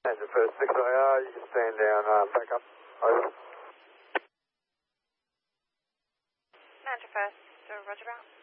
Engine first, 6IR, you can stand down, back up, over. Manager first, so Roger Brown.